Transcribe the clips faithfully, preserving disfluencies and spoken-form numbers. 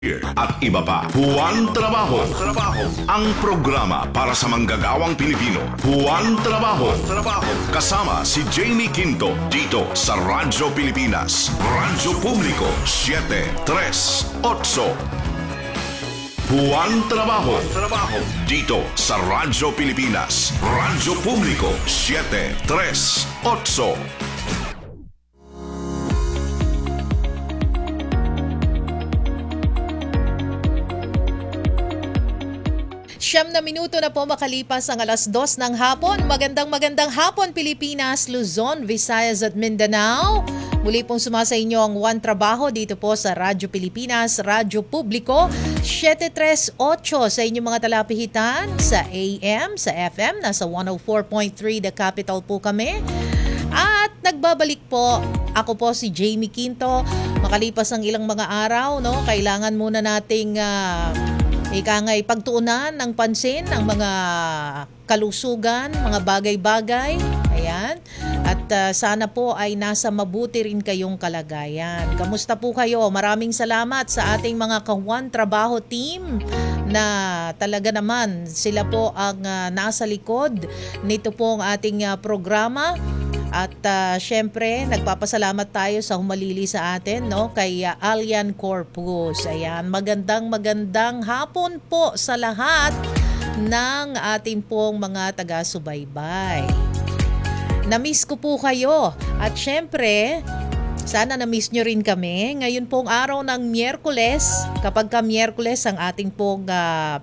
at iba pa. Juan Trabajo. Trabajo. Ang programa para sa manggagawang Pilipino. Juan Trabajo. Trabajo. Kasama si Jamie Quinto dito sa Radyo Pilipinas. Radyo Publiko siete tres otso. Juan Trabajo. Trabajo. Dito sa Radyo Pilipinas. Radyo Publiko siete tres otso. Siyam na minuto na po makalipas ang alas dos ng hapon. Magandang magandang hapon Pilipinas, Luzon, Visayas at Mindanao. Muli pong sumasa inyo ang Juan Trabajo dito po sa Radyo Pilipinas, Radyo Publiko, siete tres otso sa inyong mga talapihitan sa A M, sa F M, nasa one oh four point three The Capital po kami. At nagbabalik po, ako po si Jamie Quinto. Makalipas ang ilang mga araw, no, kailangan muna nating uh, ika nga'y pagtuunan ng pansin ang mga kalusugan, mga bagay-bagay. Ayan. At uh, sana po ay nasa mabuti rin kayong kalagayan. Kamusta po kayo? Maraming salamat sa ating mga Ka-Juan Trabaho team na talaga naman sila po ang uh, nasa likod nito pong ating uh, programa. At uh, syempre, nagpapasalamat tayo sa humalili sa atin, no, kay uh, Alyan Corpus. Ayan, magandang magandang hapon po sa lahat ng ating pong mga taga-subaybay. Na-miss ko po kayo. At syempre, sana na-miss nyo rin kami. Ngayon pong araw ng Miyerkules, kapag ka Miyerkules ang ating pong uh,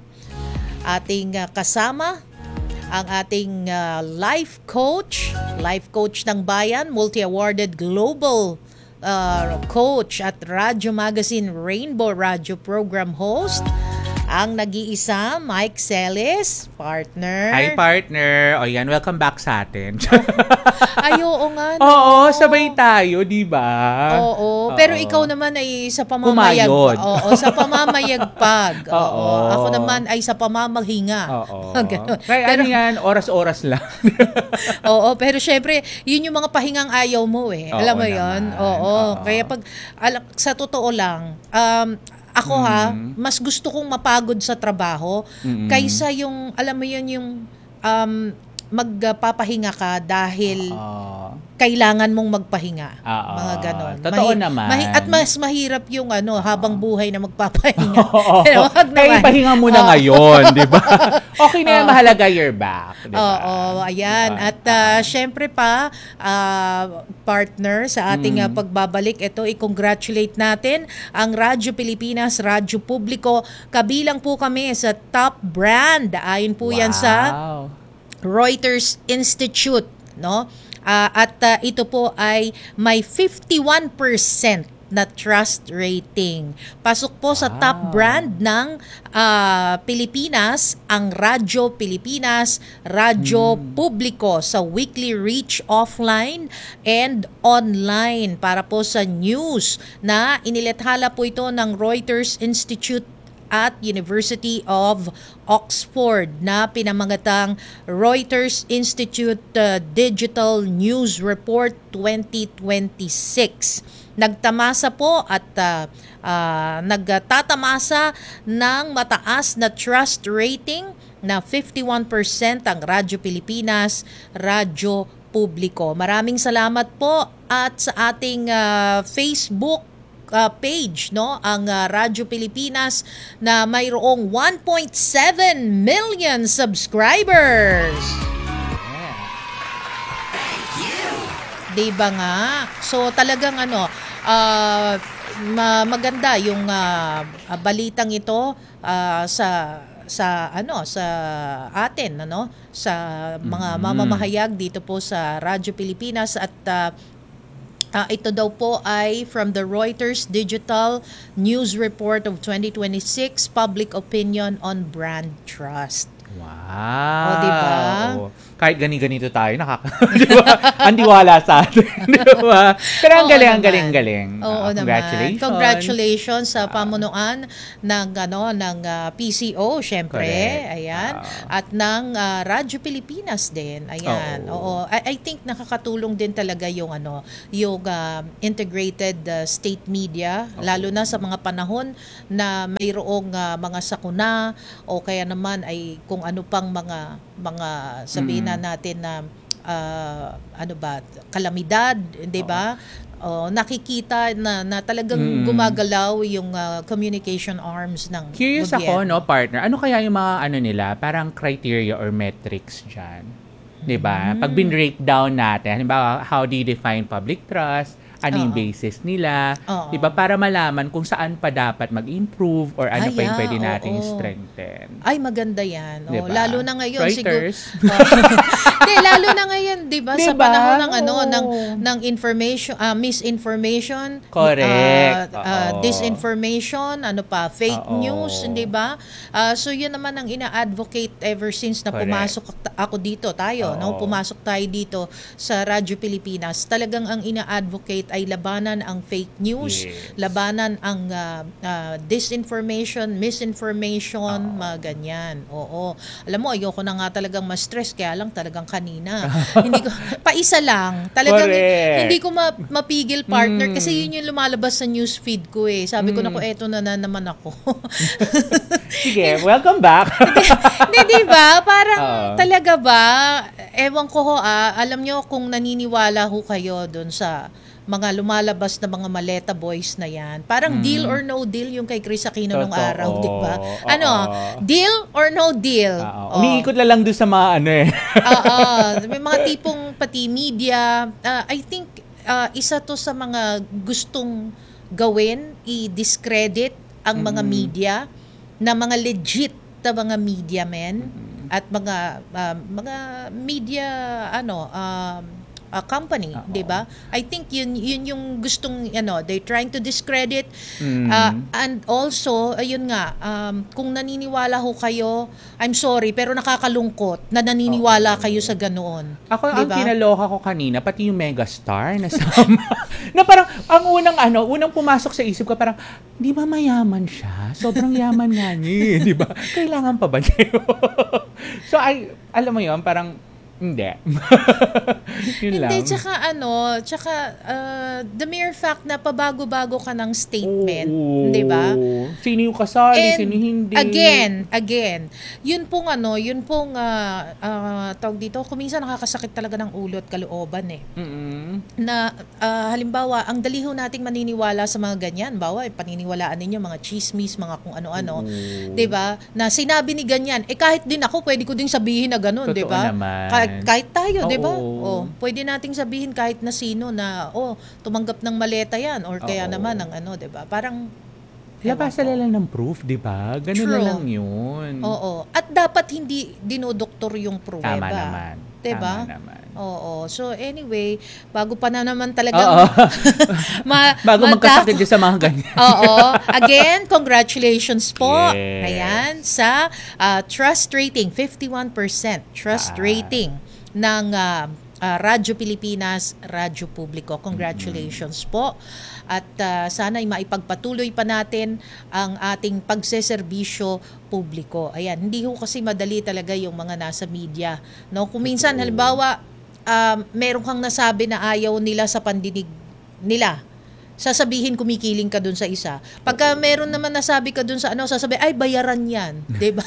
ating uh, kasama, ang ating uh, life coach, life coach ng bayan, multi-awarded global uh, coach at Radyo Magazine Rainbow Radio Program host, ang nag-iisa, Mike Celis, partner. Hi, partner. O yan, welcome back sa atin. Ay, oo nga. No? Oo, sabay tayo, di ba? Oo, pero Oo. ikaw naman ay sa pamamayag. Kumayod. Oo, sa pamamayagpag. Oo. Oo. Ako naman ay sa pamamaghinga. Oo. Ganun. Kaya Pero- ano yan, oras-oras lang. Oo, pero syempre, yun yung mga pahingang ayaw mo eh. Oo Alam mo yun? naman. Oo. Oo. Kaya pag, ala, sa totoo lang, um, ako ha, Mm. mas gusto kong mapagod sa trabaho Mm-mm. kaysa yung, alam mo yun, yung um, magpapahinga ka dahil Oo. kailangan mong magpahinga. Oo. Mga ganon. Totoo naman. at mas mahirap yung ano, habang buhay na magpapahinga. Oo. Pero wag Kaya naman. ipahinga muna Oo. ngayon, di ba? Okay na yan, Oo. mahalaga you're back. Di ba? Oo, ayan. Diba? At uh, syempre pa, uh, partner, sa ating uh, Mm. pagbabalik, ito, i-congratulate natin ang Radyo Pilipinas, Radyo Publiko. Kabilang po kami sa top brand. Ayon po yan sa Wow. Reuters Institute, no? Ah, at uh, ito po ay may fifty-one percent na trust rating. Pasok po sa top Wow. brand ng ah, Pilipinas, ang Radyo Pilipinas, Radyo Publiko sa weekly reach offline and online para po sa news na inilathala po ito ng Reuters Institute at University of Oxford na pinamangatang Reuters Institute uh, Digital News Report twenty twenty-six. Nagtamasa po at uh, uh, nagtatamasa ng mataas na trust rating na fifty-one percent ang Radyo Pilipinas, Radyo Publiko. Maraming salamat po at sa ating uh, Facebook Uh, page, no, ang uh, Radyo Pilipinas na mayroong one point seven million subscribers. Diba nga? So talagang ano, uh, ma- maganda yung uh, balitang ito uh, sa sa ano sa atin, ano, sa mga Mhm. mamamahayag dito po sa Radyo Pilipinas. At uh, Uh, ito daw po ay from the Reuters Digital News Report of twenty twenty-six, Public Opinion on Brand Trust. Wow. O, diba? kahit gani-ganito tayo, nakaka... di ba? Andiwala sa atin. Di ba? Pero ang Oo galing, ang naman. galing, galing. Oo Ah, naman. congratulations. Congratulations sa pamunuan ng ano ng ah, P C O syempre. Correct. Ayan. Ah. At ng ah, Radyo Pilipinas din. Ayan. Oo. Oo. I, I think nakakatulong din talaga yung ano, yung ah, integrated ah, state media lalo na sa mga panahon na mayroong ah, mga sakuna o kaya naman ay kung ano pang mga mga sabihin Mm. na natin na ah, ano ba, kalamidad, 'di ba? Oh, nakikita na, na talagang Mm. gumagalaw yung ah, communication arms ng Curious ako, gobyerno. no, partner. Ano kaya yung mga ano nila, parang criteria or metrics dyan? 'Di ba? Hmm. Pag bin-breakdown natin, halimbawa, how do you define public trust? Ano yung Oo. basis nila? Oo. 'Di ba? Para malaman kung saan pa dapat mag-improve or ano Ay, pa yung yeah, pwede nating oo. strengthen. Ay, maganda yan. Oh, Diba? lalo na ngayon siguro. Reuters. Hindi, lalo na ngayon, 'di ba? Sa Diba? panahon ng ano, Oo. ng ng information, ah, misinformation, Correct. ah, ah, Oo. disinformation, ano pa, fake Oo. news, 'di ba? Ah, so 'yun naman ang ina-advocate ever since na Correct. pumasok ak- ako dito, tayo, no? Oo. Pumasok tayo dito sa Radyo Pilipinas. Talagang ang ina-advocate ay labanan ang fake news, Yes. labanan ang ah, ah, disinformation, misinformation, mga ganyan. Oo. Alam mo, ayoko na nga talagang ma-stress, kaya lang talagang kanina. hindi ko, paisa lang. Talagang Correct. hindi ko ma- mapigil, partner, Mm. kasi yun yung lumalabas sa news feed ko eh. Sabi ko, Mm. naku, eto na, na naman ako. Sige, welcome back. Hindi, di ba? Parang Oo. talaga ba, ewan ko ho ah, alam nyo kung naniniwala ho kayo dun sa mga lumalabas na mga maleta boys na yan. Parang Mm. deal or no deal yung kay Chris Aquino nung Totoo. araw, di ba? Oo. Ano, deal or no deal? Oo. Oh. Umiikot na lang doon sa mga ano eh. Oo. May mga tipong pati media. ah, I think ah, isa to sa mga gustong gawin, i-discredit ang mga Mm. media na mga legit na mga media men at mga ah, mga media ano um a company, Oo. 'di ba? I think yun yun yung gustong ano, they trying to discredit. Mm. Ah, and also, ayun nga, um, kung naniniwala ho kayo, I'm sorry, pero nakakalungkot na naniniwala Oo. kayo sa ganoon. Ako, ang Diba? kinaloka ko kanina, pati yung megastar na sama. na parang, ang unang ano, unang pumasok sa isip ko, parang, di ba mayaman siya? Sobrang yaman nga niya, di ba? Kailangan pa ba niya? so, ay, alam mo yun, parang, hindi. Yun lang. Hindi, tsaka ano, tsaka uh, the mere fact na pabago-bago ka ng statement, Oo. di ba? Sino yung kasali, And sino hindi. again, again, yun pong ano, yun pong uh, uh, tawag dito, kuminsan nakakasakit talaga ng ulo at kalooban eh. Mm-mm. Na ah, halimbawa, ang dali ho nating maniniwala sa mga ganyan, bawa eh, paniniwalaan ninyo mga chismis, mga kung ano-ano, Oo. 'di ba? Na sinabi ni ganyan, eh kahit din ako pwede ko ding sabihin na ganun, Totoo 'di ba? naman. Kahit, kahit tayo, 'di ba? Oo. Oh, pwede nating sabihin kahit na sino na oh, tumanggap ng maleta 'yan or kaya Oo. naman ng ano, 'di ba? Parang Labasan ewan ko. na lang ng proof, di ba? Ganun na True. lang yun. Oo. At dapat hindi dinodoktor yung pruweba. Tama naman. 'Di ba? Tama naman. Oo. So anyway, bago pa na naman talagang Oo. ma- Bago magkasakit magdako- din sa mga ganyan. Oo. Again, congratulations po. Yes. Ayan, sa ah, trust rating, fifty-one percent trust Ah. rating ng ah, ah, Radyo Pilipinas, Radyo Publiko. Congratulations po. At ah, sana'y maipagpatuloy pa natin ang ating pagseserbisyo publiko. Ayan, hindi ho kasi madali talaga yung mga nasa media. No? Kung minsan, Totoo. halimbawa, um, meron kang nasabi na ayaw nila sa pandinig nila, sasabihin kumikiling ka dun sa isa. Pagka meron naman nasabi ka dun sa ano, sasabihin, ay, bayaran yan. Diba?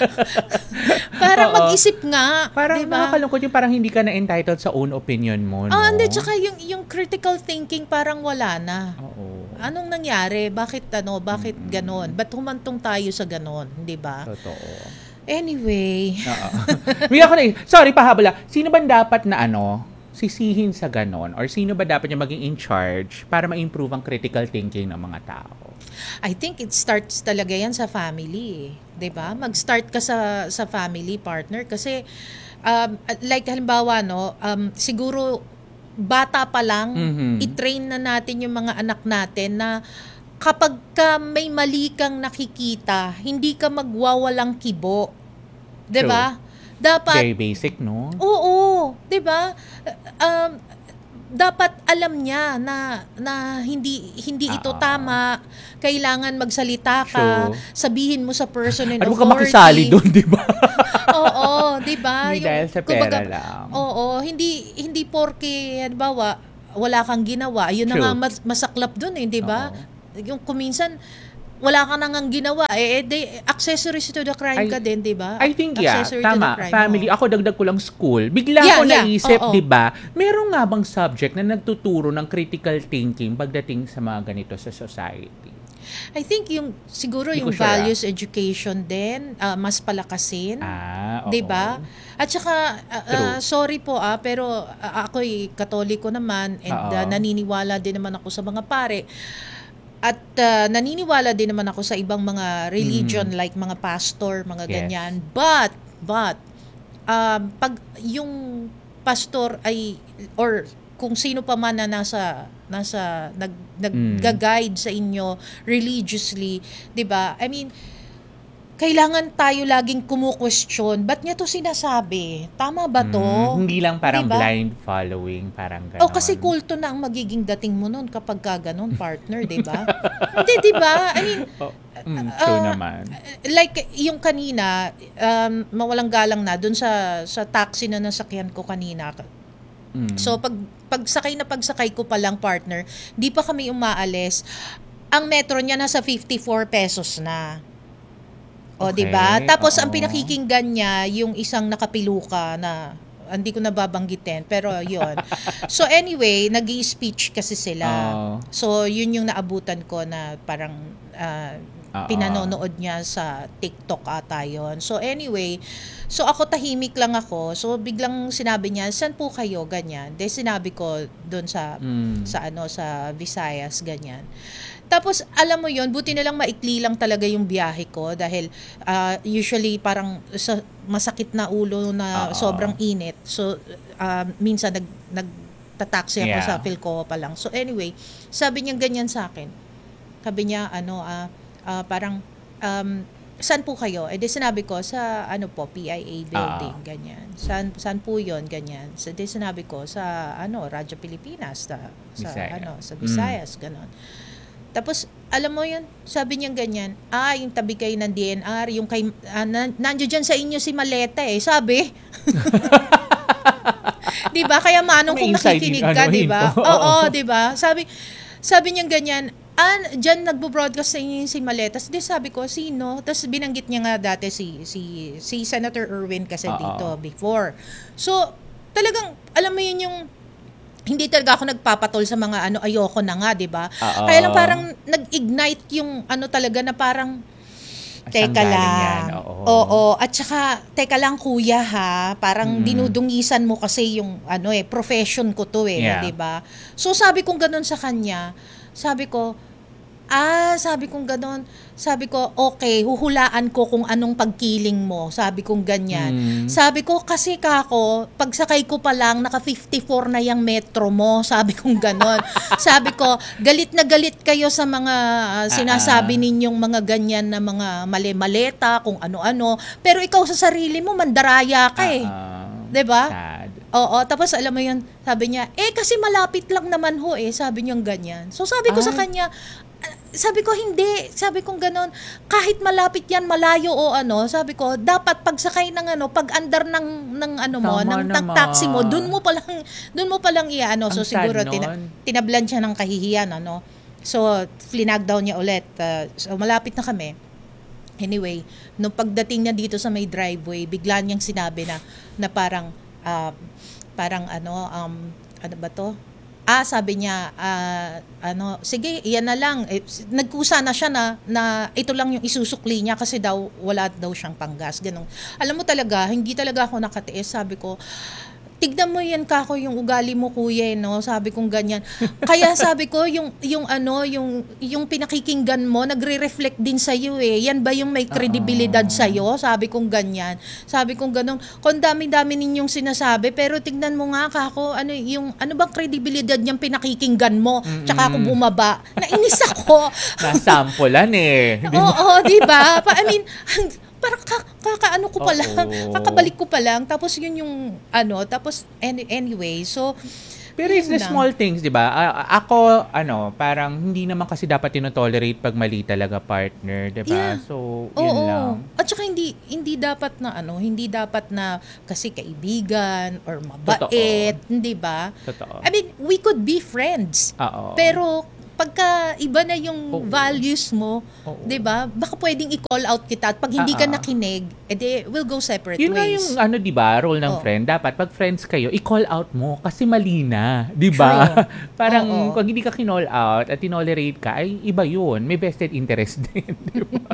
Para Oo. mag-isip nga. Parang diba? nakakalungkot yung parang hindi ka na entitled sa own opinion mo, no? Ah, hindi. Tsaka yung, yung critical thinking parang wala na. Oo. Anong nangyari? Bakit ano? Bakit Mm-mm. ganon? Ba't humantong tayo sa ganon? Di ba? Totoo. Anyway. Oo. May ako na, sorry, pahabol lang. Sino ba dapat na ano, sisihin sa ganon? Or sino ba dapat yung maging in charge para ma-improve ang critical thinking ng mga tao? I think it starts talaga yan sa family, eh. 'Di ba? Mag-start ka sa sa family partner kasi um, like halimbawa no, um, siguro bata pa lang Mhm. i-train na natin yung mga anak natin na kapag ka may mali kang nakikita, hindi ka magwawalang kibo. 'Di ba? Dapat, Very basic, no? oo, 'di ba? Um, dapat alam niya na na hindi hindi ito Ah, tama. Kailangan magsalita ka, true. sabihin mo sa person in Ano ka authority. makisali doon, di ba? Oo, 'di ba? Hindi dahil sa pera kumbaga, lang. Oo, hindi hindi porke halimbawa wala kang ginawa, yun na True. nga mas, masaklap doon eh, 'di ba? Oo. Yung kuminsan wala ka nang ginawa eh, eh de, accessories to the crime I- ka din, 'di ba? I think, yeah, Accessory to the tama. crime, Family. oo. Ako, dagdag ko lang school. Bigla Yeah, ko yeah. naisip, Oo. di ba, meron nga bang subject na nagtuturo ng critical thinking pagdating sa mga ganito sa society? I think yung siguro Hindi yung ko sure, values education din ah, mas palakasin. Ah, oo. 'Di ba? At saka ah, True. ah, sorry po ah pero ah, ako'y Katoliko naman and Oo. ah, naniniwala din naman ako sa mga pare. At ah, naniniwala din naman ako sa ibang mga religion like mga pastor, mga Mm. Yes. ganyan. But but um, pag yung pastor ay or kung sino pa man na nasa nasa nag Mm. nag-guide sa inyo religiously, 'di ba? I mean, kailangan tayo laging kumu-question. Ba't niya to sinasabi? Tama ba to? Mm, hindi lang parang Diba? blind following, parang gano'n. O kasi kulto na ang magiging dating mo nun kapag ka ganun, partner, 'di ba? Hindi, 'di ba? I mean, Oh, mm, true ah, naman. like yung kanina, um, mawalang galang na dun sa sa taxi na nasakyan ko kanina. Mm. So pag pagsakay na pagsakay ko pa lang, partner, di pa kami umaalis. Ang metro niya nasa fifty-four pesos na. O, Okay, di ba? Tapos ang oo. pinakikinggan niya yung isang nakapiluka na hindi ko nababanggitin, pero yon. So anyway, nag-i-speech kasi sila. Oo. So yun yung naabutan ko na parang ah, Oo. pinanonood niya sa TikTok ata yun. So anyway, so ako tahimik lang ako. So biglang sinabi niya, "Saan po kayo?" ganyan. Then sinabi ko doon sa Mm. sa ano sa Visayas ganyan. Tapos alam mo yon, buti na lang maikli lang talaga yung biyahe ko dahil ah, usually parang sa masakit na ulo na Oo. sobrang init. So ah, minsan nag nagtataksi ako Yeah. sa Philcoa pa lang. So anyway, sabi niya ganyan sa akin. Sabi niya ano ah ah, parang um, saan po kayo? Eh di sinabi ko sa ano po P I A building Ah. ganyan. Saan saan po 'yon ganyan. So di sinabi ko sa ano Radyo Pilipinas sa, sa Visayas. ano sa Mm. Visayas ganon. Tapos alam mo 'yun, sabi niya ganyan, ah yung tabi kayo ng D N R, yung kay uh, nan- nandiyo diyan sa inyo si Maleta eh, sabi. 'Di ba? Kaya manong May kung inside nakikinig in- ka, ano, 'di ba? info. Oo, 'di ba? Sabi sabi niya ganyan, ah, diyan nagbo-broadcast sa inyo si Maletas. Di sabi ko, sino? Tapos binanggit niya nga dati si si si Senator Erwin kasi Oo. dito before. So, talagang alam mo yun yung hindi talaga ako nagpapatol sa mga ano, ayoko na nga, 'di ba? Oo. Kaya lang parang nag-ignite yung ano talaga na parang Saan teka galing lang. yan? Oo. Oo. At saka, teka lang kuya ha, parang Mm. dinudungisan mo kasi yung ano eh, profession ko to eh, Yeah. 'di ba? So sabi kong ganun sa kanya, sabi ko, ah, sabi kong ganun, sabi ko, okay, huhulaan ko kung anong pagkiling mo, sabi kong ganyan. Mm. Sabi ko, kasi kako, pagsakay ko pa lang, naka fifty-four na yung metro mo, sabi kong ganon. Sabi ko, galit na galit kayo sa mga ah, sinasabi ninyong mga ganyan na mga mali-maleta, kung ano-ano, pero ikaw sa sarili mo, mandaraya ka eh. Ah, 'Di ba? sad. Oo, tapos alam mo yun, sabi niya, eh kasi malapit lang naman ho eh, sabi niyang ganyan. So sabi ko sa Ay. kanya, ah, sabi ko hindi, sabi ko ganon, kahit malapit yan, malayo o ano, sabi ko, dapat pagsakay ng ano, pag andar ng, ng ano mo, Tama ng, ng naman. taxi mo, dun mo palang, dun mo palang iano, so Ang sad siguro nun. tina, tinablan siya ng kahihiyan, ano. So, flinag down niya ulit. Uh, so, malapit na kami. Anyway, nung pagdating niya dito sa may driveway, bigla niyang sinabi na, na parang, ah, parang ano, um, ano ba to? Ah, sabi niya, ah, ano, sige, iyan na lang. Eh, nagkusa na siya na, na ito lang yung isusukli niya kasi daw, wala daw siyang panggas. Ganun. Alam mo talaga, hindi talaga ako nakatiis. Sabi ko, tignan mo yan kako yung ugali mo kuya, no? Sabi kong ganyan. Kaya sabi ko yung yung ano, yung yung pinakikinggan mo nagre-reflect din sa iyo eh. Yan ba yung may kredibilidad sa iyo? Sabi kong ganyan. Sabi kong ganun. Kung dami-dami ninyong sinasabi, pero tignan mo nga kako, ano yung ano bang kredibilidad niyang pinakikinggan mo? Tsaka ako bumaba. Nainis ako. Nasampulan eh. Di ba? Oo, di ba? Pa, I mean, parang ka- kakaano ko pa Oo. lang, kakabalik ko pa lang, tapos yun yung ano, tapos any, anyway, so Pero it's yun the lang. small things, di ba? A- ako, ano, parang hindi naman kasi dapat tinotolerate pag mali talaga partner, di ba? Yeah. So, yun Oo. lang. At saka hindi hindi dapat na ano, hindi dapat na kasi kaibigan or mabait, hindi ba? Totoo. I mean, we could be friends. Oo. Pero pagka iba na yung Oo. values mo, Oo. 'di ba? Baka pwedeng i-call out kita at pag hindi ka Ah, ah. nakinig, edi we'll go separate Yun nga ways. yung ano, 'di ba, role ng Oo. friend. Dapat pag friends kayo, i-call out mo kasi mali na, 'di ba? True. Parang Oo. kung hindi ka kinall out at tinolerate ka, ay iba 'yun. May vested interest din, 'di ba?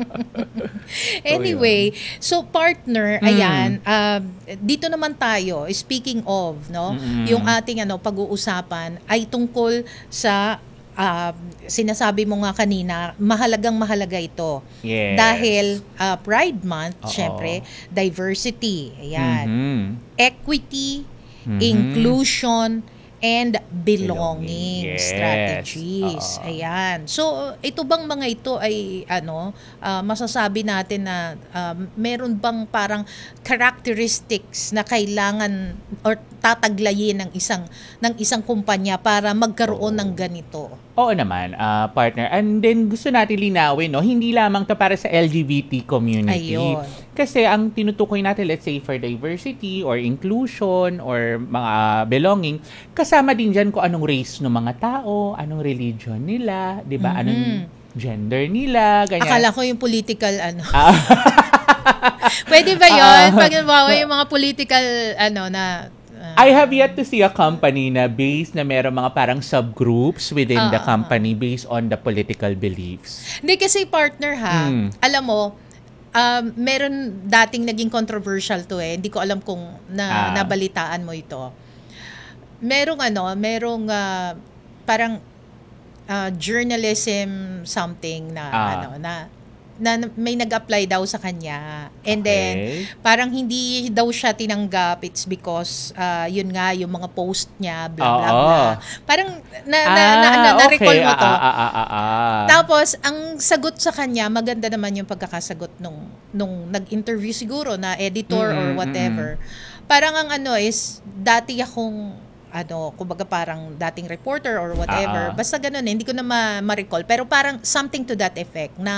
Anyway, so partner, Mm. ayan, um, dito naman tayo, speaking of, no, Mm-mm. yung ating ano pag-uusapan ay tungkol sa um, sinasabi mo nga kanina, mahalagang mahalaga ito. Yes. Dahil uh, Pride Month, Oo. syempre, diversity, ayan, Mhm. equity, Mhm. inclusion, and Belonging. belonging, Yes. strategies. Oo. Ayan. So, ito bang mga ito ay ano, ah, masasabi natin na um, meron bang parang characteristics na kailangan or tataglayin ng isang ng isang kumpanya para magkaroon Oo. ng ganito? Oo naman, ah, partner. And then gusto natin linawin, no, hindi lamang 'to para sa L G B T community. Ayun. Kasi ang tinutukoy natin, let's say for diversity or inclusion or mga belonging, kasama din diyan kung anong race ng mga tao, anong religion nila, 'di ba? Mhm. Anong gender nila, ganyan. Akala ko yung political ano. Ah. Pwede ba 'yon? Ah. Pag bawa yung mga political ano na ah, I have yet to see a company na based na meron mga parang subgroups within Ah, the ah, company based on the political beliefs. Hindi kasi partner ha, Hmm. alam mo, um, meron dating naging controversial to eh. Hindi ko alam kung na, Ah. nabalitaan mo ito. Merong ano, merong ah, parang ah, journalism something na Ah. ano na na may nag-apply daw sa kanya. And then Okay. parang hindi daw siya tinanggap. It's because ah, yun nga yung mga post niya blah blah Oo. blah. Parang na na, na, na, Ah, na-recall okay. mo to. Ah, ah, ah, ah, ah. Tapos, ang sagot sa kanya, maganda naman yung pagkakasagot nung, nung nag-interview siguro na editor or Mm-mm, whatever. Parang ang ano is, dati akong, ano, kumbaga parang dating reporter or Ah, ah. whatever. Basta ganun, eh, hindi ko na ma- ma-recall. Pero parang something to that effect na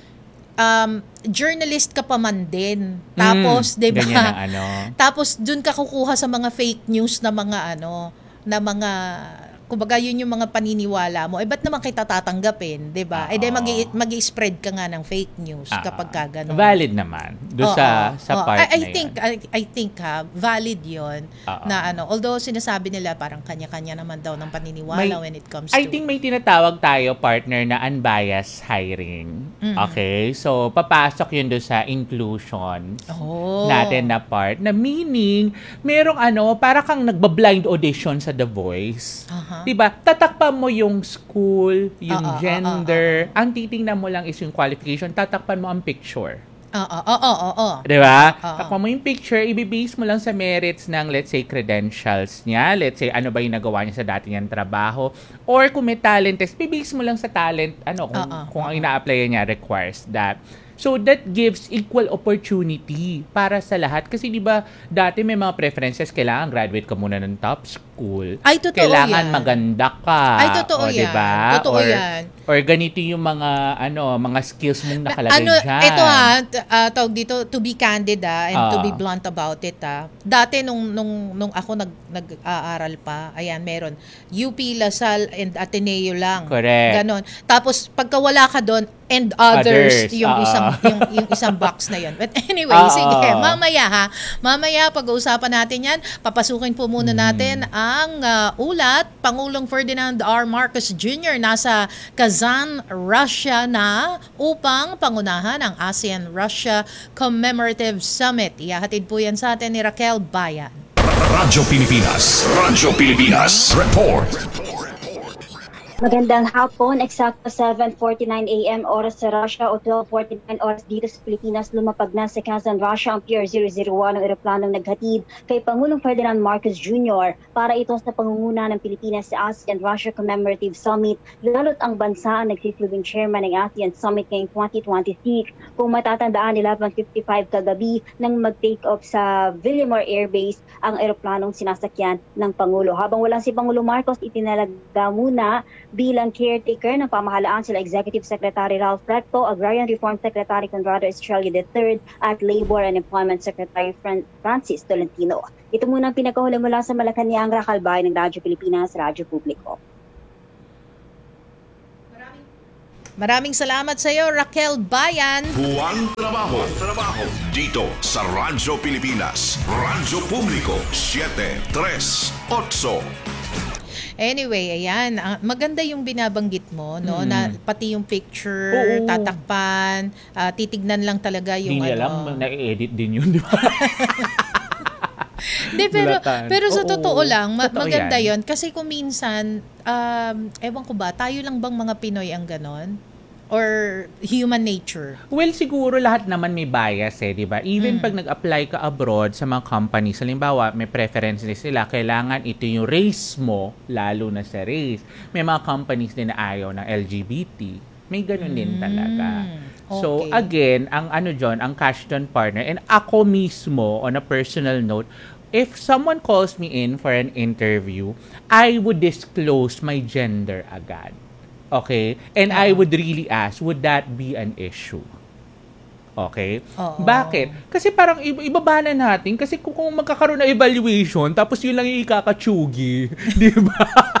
um, journalist ka pa man din. Tapos, Mm, di ba? ganyan ang ano. Tapos dun ka kukuha sa mga fake news na mga ano, na mga kumbaga yun yung mga paniniwala mo. Eh ba't naman kita tatanggapin, 'di ba? Eh di Oo. magi magi-spread ka nga ng fake news Ah, kapag ka ganun. Valid naman. Doon Oo, sa, sa oo. part I, I na think yun. I, I think ha, valid 'yon Oo. na ano, although sinasabi nila parang kanya-kanya naman daw ng paniniwala May- when it comes I to think may tinatawag tayo, partner, na unbiased hiring. Mm. Okay? So, papasok yun doon sa inclusion oh. natin na part. Na meaning, merong ano, para kang nagba-blind audition sa The Voice. Aha. Diba? Tatakpan mo yung school, yung Ah, ah, ah, gender. Ang titingnan mo lang is yung qualification. Tatakpan mo ang picture. Oo, oo, oo, oo. Di ba? Oo. Takpan mo yung picture, ibibase mo lang sa merits ng, let's say, credentials niya. Let's say, ano ba yung nagawa niya sa dati niyang trabaho. Or kung may talent test, ibibase mo lang sa talent, ano, kung, Oo, kung ang oo. ina-apply niya requires that. So, that gives equal opportunity para sa lahat. Kasi, di ba, dati may mga preferences, kailangan graduate ka muna ng top school. Ay, totoo Kailangan yan. maganda ka. Ay, totoo o, yan. Diba? Totoo or, yan. Or ganito yung mga, ano, mga skills mong nakalagay ano, dyan. ito ha, t- ah, tawag dito, to be candid ah, and to Ah. be blunt about it ah. Dati nung, nung, nung ako nag, nag-aaral pa, ayan, meron, U P, LaSalle, and Ateneo lang. Correct. Ganon. Tapos, pagka wala ka doon, and others, Others, yung ah. isang yung, yung isang box na yon. But anyway, Ah. sige, mamaya ha. Mamaya pag-uusapan natin 'yan. Papasukin po muna Hmm. natin ang ah, ulat. Pangulong Ferdinand R. Marcos Junior nasa Kazan, Russia na upang pangunahan ang ASEAN-Russia Commemorative Summit. Ihahatid po yan sa atin ni Raquel Bayan. Radyo Pilipinas. Radyo Pilipinas. Report. Magandang hapon, eksakto seven forty-nine a m oras sa Russia o twelve forty-nine oras dito sa Pilipinas. Lumapag na sa Kazan, Russia ang Pier zero zero one ng eroplanong naghatid kay Pangulong Ferdinand Marcos Junior para ito sa pangunguna ng Pilipinas sa ASEAN-Russia Commemorative Summit. Lalo't ang bansa ang nagsisilbing chairman ng ASEAN Summit ngayong twenty twenty-six. Kung matatandaan, eleven fifty-five kagabi nang mag-take off sa Villamor Air Base ang eroplanong sinasakyan ng Pangulo. Habang walang si Pangulo Marcos, itinalaga muna bilang caretaker ng pamahalaan sila Executive Secretary Ralph Recto, Agrarian Reform Secretary Conrado Estrella the third at Labor and Employment Secretary Fran- Francis Tolentino. Ito muna ang pinakahuli mula sa Malacanang, Rakalbay ng Radyo Pilipinas, Radyo Publiko. Maraming salamat sa iyo, Raquel Bayan. Buwan Trabaho. Trabaho. Dito sa Radyo Pilipinas. Radyo Publiko. seven tres eight. Anyway, ayan, ah, maganda yung binabanggit mo, no, Mm. na pati yung picture, Oo. tatakpan, ah, titignan lang talaga yung Hindi nila ano. alam, na-edit din yun, di ba? Hindi, pero, Bulatan. pero sa Oo. totoo lang, ma- Totoo maganda yan. yon kasi kung minsan, um, ewan ko ba, tayo lang bang mga Pinoy ang ganon? Or human nature? Well, siguro lahat naman may bias eh, di ba? Even Mm. pag nag-apply ka abroad sa mga companies, halimbawa, may preferences sila, kailangan ito yung race mo, lalo na sa race. May mga companies din na ayaw ng L G B T. May ganun din talaga. So, okay. again, ang ano dyan, ang cash dyan partner, and ako mismo, on a personal note, if someone calls me in for an interview, I would disclose my gender agad. Okay? And I would really ask, would that be an issue? Okay? Oo. Bakit? Kasi parang i- ibaba na natin. Kasi kung, kung magkakaroon ng evaluation, tapos yun lang yung ikakatsugi. Di ba?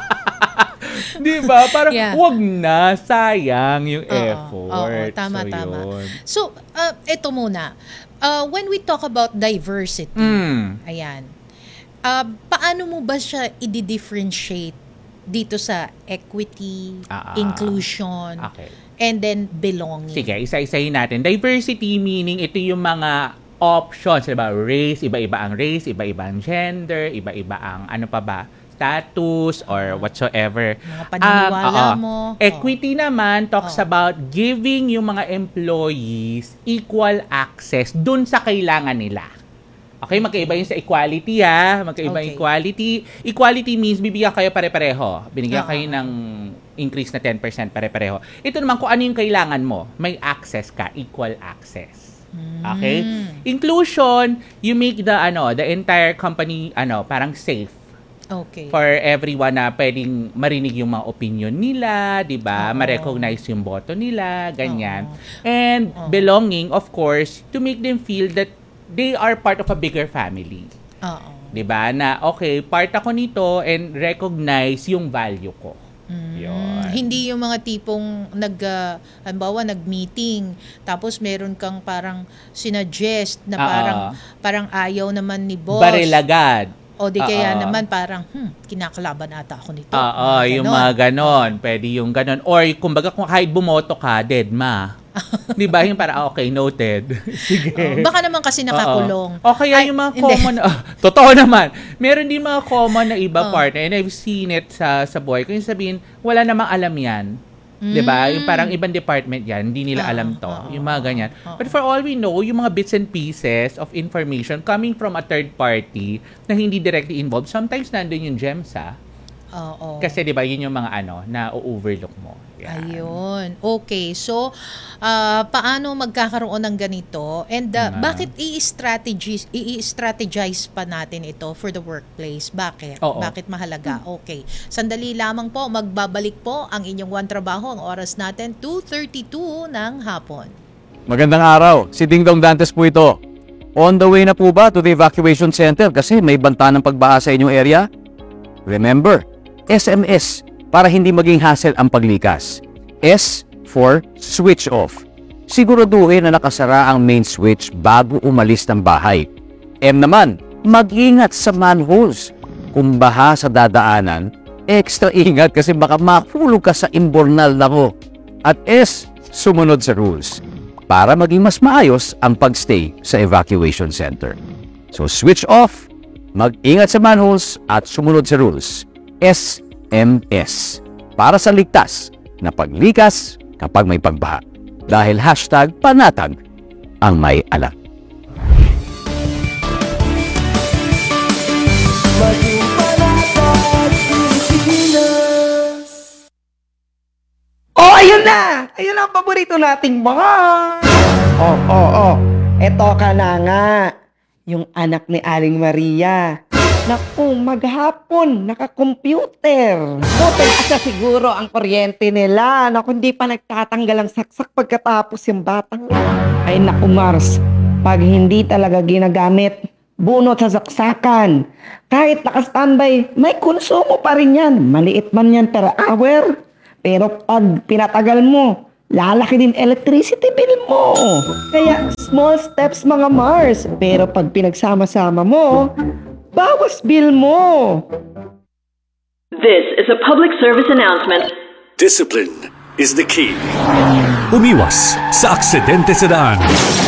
Di ba? Parang Yeah. wag na. Sayang yung Oo. effort. Oo, tama, So, tama. yun. So, uh, ito muna. Uh, when we talk about diversity, Mm. ayan, uh, paano mo ba siya i-differentiate dito sa equity, Ah, ah. inclusion, Okay. and then belonging? Sige, isa-isahin natin. Diversity meaning ito yung mga options, diba? Race, iba-iba ang race, iba-iba ang gender, iba-iba ang ano pa ba, status or whatsoever. Mga paniniwala Ah, oo. mo. Equity naman talks Oo. about giving yung mga employees equal access dun sa kailangan nila. Okay, magkaiba yun sa equality ha. Magkaiba Okay. yung equality. Equality means bibigyan kayo pare-pareho. Binigyan Oo. kayo ng increase na ten percent pare-pareho. Ito naman kung ano yung kailangan mo. May access ka, equal access. Okay? Inclusion, you make the ano, the entire company ano, parang safe Okay. for everyone na pwedeng marinig yung mga opinion nila, 'di ba? Oo. Ma-recognize yung boto nila, ganyan. Oo. And Oo. belonging, of course, to make them feel that they are part of a bigger family. Oo. 'Di ba? Na okay, part ako nito and recognize yung value ko. Yun. Hindi yung mga tipong nag uh, halimbawa nag-meeting tapos meron kang parang sinuggest na Oo. parang parang ayaw naman ni boss. Baril agad. O di kaya Oo. naman parang hmm, kinakalaban ata ako nito. Oo, Mga yung ganon. mga ganon. Pwede yung ganon. Or kumbaga kung kahit bumoto ka, dead ma. Di ba? Yung para, ah, okay, noted. Sige. Oo, baka naman kasi nakakulong. Oo. O kaya Ay, yung mga hindi. common, ah, totoo naman. Meron din mga common na iba Oo. partner, and I've seen it sa sa boy. Kung yung sabihin, wala namang alam yan. Di ba? Yung parang ibang department yan, hindi nila Oo, alam to. oo, Yung mga ganyan. oo. But for all we know, yung mga bits and pieces of information coming from a third party na hindi directly involved, sometimes nandun yung gems, ha? Oo. Kasi 'di ba, yun yung mga ano na overlook mo. Yan. Ayun. Okay. So, ah, paano magkakaroon ng ganito? And ah, Nga. bakit i-strategize, i-strategize pa natin ito for the workplace? Bakit? Oo. Bakit mahalaga? Okay. Sandali lamang po, magbabalik po ang inyong One Trabaho. Ang oras natin, two thirty-two ng hapon. Magandang araw. Si Ding Dong Dantes po ito. On the way na po ba to the evacuation center kasi may banta ng pagbaha sa inyong area? Remember, S M S para hindi maging hassle ang paglikas. S for switch off. Siguraduhin na nakasara ang main switch bago umalis ng bahay. M naman, mag-ingat sa manholes. Kung baha sa dadaanan, extra ingat kasi baka mahulog ka sa imbornal na ko. At S, sumunod sa rules para maging mas maayos ang pagstay sa evacuation center. So switch off, mag-ingat sa manholes at sumunod sa rules. S M S. para sa ligtas na paglikas kapag may pagbaha. Dahil hashtag panatag ang may alam. Oh, ayun na! Ayun ang paborito nating bar! Oh, oh, oh. Eto ka na nga. Yung anak ni Aling Maria. Naku, maghapon, naka-computer. Buti asa siguro ang kuryente nila. Naku, hindi pa nagtatanggal ang saksak pagkatapos yung batang. Ay naku, Mars. Pag hindi talaga ginagamit, bunot sa saksakan. Kahit naka-standby, may konsumo pa rin yan. Maliit man yan per hour. Pero pag pinatagal mo, lalaki din electricity bill mo. Kaya small steps mga Mars. Pero pag pinagsama-sama mo, bawas bill mo. This is a public service announcement. Discipline is the key. Umiwas sa aksidente sa daan.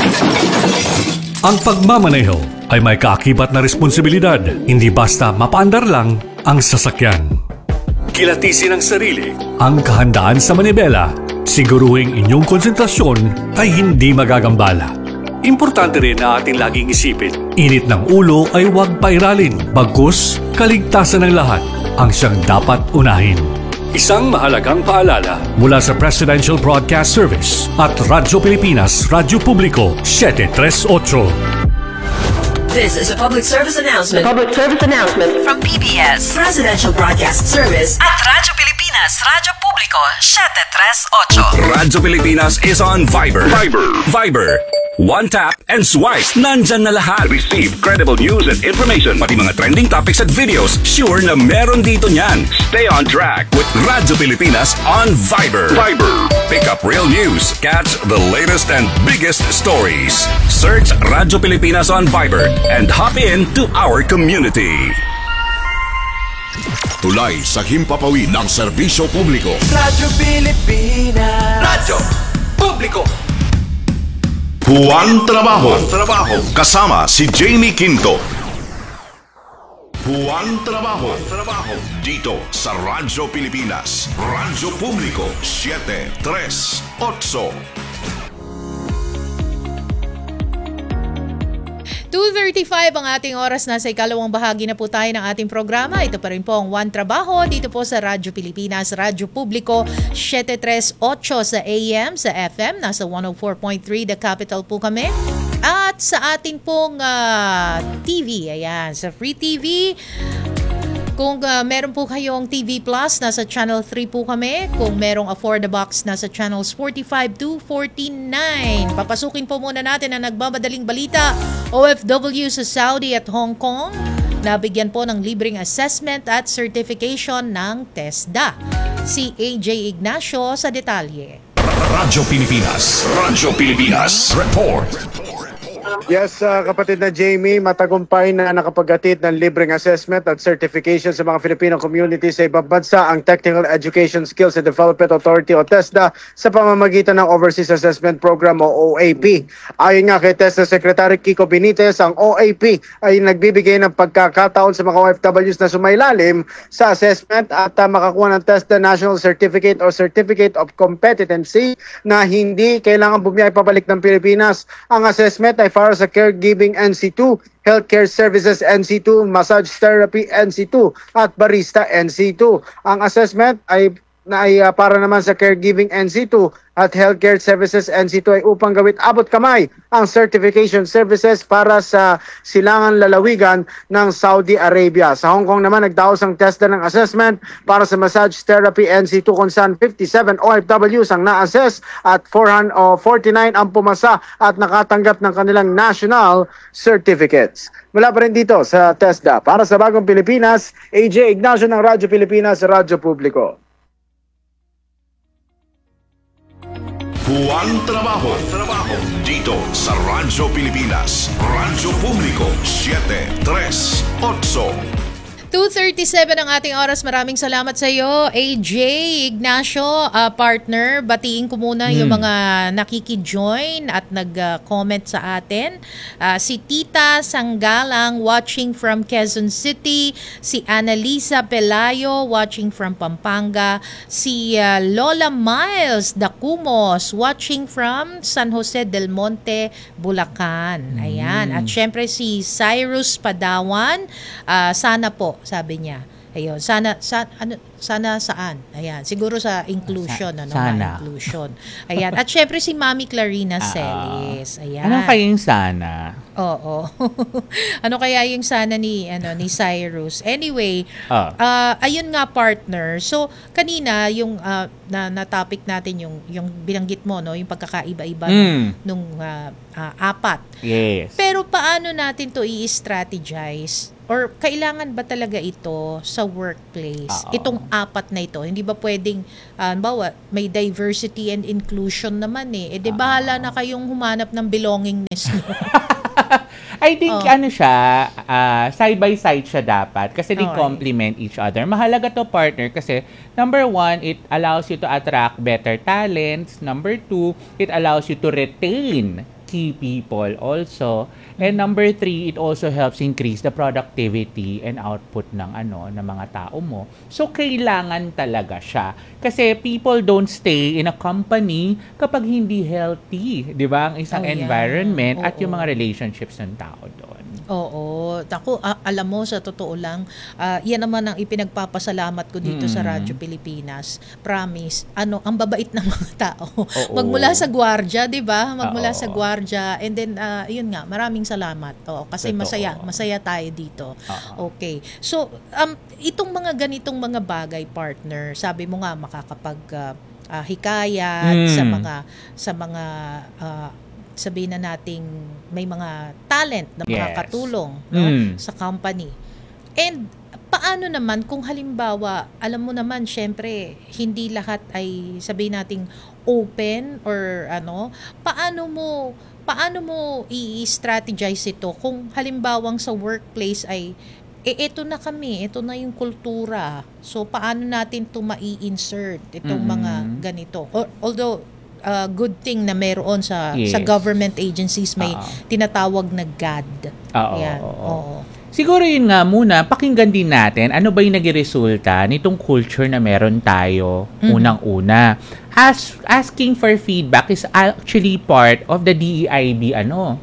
Ang pagmamaneho ay may kaakibat na responsibilidad. Hindi basta mapaandar lang ang sasakyan. Kilatisin ang sarili, ang kahandaan sa manibela. Siguruhing inyong konsentrasyon ay hindi magagambala. Importante rin na ating laging isipin, init ng ulo ay huwag pairalin. Bagkus, kaligtasan ng lahat ang siyang dapat unahin. Isang mahalagang paalala mula sa Presidential Broadcast Service at Radyo Pilipinas, Radyo Publiko, seven three eight. This is a public service announcement. Public service announcement. From P B S, Presidential Broadcast Service at Radyo Pilipinas, Radyo Publiko, seven three eight. Radyo Pilipinas is on Viber. Viber. Viber. One tap and swipe. Nandyan na lahat. Receive credible news and information. Pati mga trending topics at videos. Sure na meron dito niyan. Stay on track with Radyo Pilipinas on Viber. Viber. Pick up real news. Catch the latest and biggest stories. Search Radyo Pilipinas on Viber and hop in to our community. Tulay sa himpapawid ng serbisyo publiko. Radyo Pilipinas. Radyo Publiko. Juan Trabajo. Trabajo. Kasama si Jamie Quinto. Juan Trabajo. Trabajo. Dito sa Radyo Pilipinas. Radyo Publiko. seven three eight. two thirty-five ang ating oras. Nasa ikalawang bahagi na po tayo ng ating programa. Ito pa rin po ang Juan Trabajo dito po sa Radyo Pilipinas, Radyo Publiko, seven three eight sa A M, sa F M, nasa one oh four point three The Capital po kami. At sa ating pong uh, T V, ayan, sa Free T V. Kung uh, meron po kayong T V Plus, nasa Channel three po kami. Kung merong Afford the Box, nasa Channels forty-five to forty-nine. Papasukin po muna natin ang nagbabadaling balita. O F W sa Saudi at Hong Kong, nabigyan po ng libreng assessment at certification ng TESDA. Si A J Ignacio sa detalye. Radyo Pilipinas. Radyo Pilipinas. Report. Yes, uh, kapatid na Jamie, matagumpay na nakapaghatid ng libreng assessment at certification sa mga Filipino community sa ibang bansa ang Technical Education Skills and Development Authority o TESDA sa pamamagitan ng Overseas Assessment Program o O A P. Ayon nga kay TESDA Secretary Kiko Benitez, ang O A P ay nagbibigay ng pagkakataon sa mga O F Ws na sumailalim sa assessment at uh, makakuha ng TESDA National Certificate o Certificate of Competency na hindi kailangan bumiyay pabalik ng Pilipinas. Ang assessment ay para sa Caregiving N C two, Healthcare Services N C two, Massage Therapy N C two at Barista N C two. Ang assessment ay na ay uh, para naman sa Caregiving N C two at Healthcare Services N C two ay upang gawit abot kamay ang certification services para sa silangan lalawigan ng Saudi Arabia. Sa Hong Kong naman, nagdaos ang TESDA ng assessment para sa Massage Therapy N C two kung saan fifty-seven O F Ws ang na-assess at four forty-nine ang pumasa at nakatanggap ng kanilang national certificates. Mula pa rin dito sa TESDA, para sa Bagong Pilipinas, A J Ignacio ng Radyo Pilipinas, Radyo Publiko. Juan Trabajo. Trabajo. Dito sa Radyo Pilipinas. Radyo Publiko. seven three eight. two thirty-seven ang ating oras. Maraming salamat sa iyo, A J Ignacio, uh, partner. Batiin ko muna yung Hmm. mga nakiki-join at nag-comment sa atin. Uh, si Tita Sanggalang watching from Quezon City, si Annalisa Pelayo watching from Pampanga, si uh, Lola Miles Dacumos watching from San Jose del Monte, Bulacan. Ayan. At syempre si Cyrus Padawan, uh, sana po, sabi niya. Ayun, sana sa ano sana saan? Ayan, siguro sa inclusion Sa- ano, sana. na inclusion. Ayan. At syempre si Mami Clarina Ah, Celis. Ayan. Ano kayong sana? Oo. Ano kaya yung sana ni ano ni Cyrus? Anyway, Ah. ah, ayun nga partner. So kanina yung ah, na, na topic natin yung yung binanggit mo no, yung pagkakaiba-iba Mm. nung ah, ah, apat. Yes. Pero paano natin to i-strategize? Or kailangan ba talaga ito sa workplace? Oo. Itong apat na ito. Hindi ba pwedeng, uh, bawa, may diversity and inclusion naman eh. Eh di bahala na kayong humanap ng belongingness nyo. I think Oh. ano siya, ah, side by side siya dapat kasi they Okay. complement each other. Mahalaga to partner kasi number one, it allows you to attract better talents. Number two, it allows you to retain key people also. And number three, it also helps increase the productivity and output ng ano ng mga tao mo. So kailangan talaga siya kasi people don't stay in a company kapag hindi healthy, 'di ba? Ang isang Oh, yeah. environment at yung Oo. mga relationships ng tao doon. Oo. Ako, a- alam mo, sa totoo lang, ah, yan naman ang ipinagpapasalamat ko dito sa Mm. Radyo Pilipinas. Promise. Ano, ang babait ng mga tao. Oo. Magmula sa gwardiya, di ba? Magmula Oo. sa gwardiya. And then, ah, yun nga, maraming salamat. Oo, kasi Totoo. masaya. Masaya tayo dito. Oo. Okay. So, um, itong mga ganitong mga bagay, partner, sabi mo nga, makakapag ah, ah, hikayat Mm. sa mga, sa mga, ah, sabihin na nating may mga talent na Yes. makakatulong no, Mm. sa company. And paano naman kung halimbawa, alam mo naman syempre hindi lahat ay sabihin nating open or ano, paano mo paano mo i-strategize ito kung halimbawang sa workplace ay eh, ito na kami, ito na yung kultura. So, paano natin ito mai-insert, itong Mm. mga ganito? Al- Although, uh, good thing na meron sa Yes. sa government agencies may Oo. tinatawag na G A D. Oo, Yan. oo. Oo. Siguro yun nga muna, pakinggan din natin ano ba yung naging resulta nitong culture na meron tayo Mhm. unang-una. As, asking for feedback is actually part of the D E I B ano,